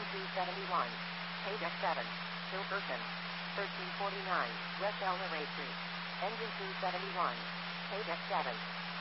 Engine 271. Page X7. Silverton. 1349. West Elmer Street. Engine 271. Page X7.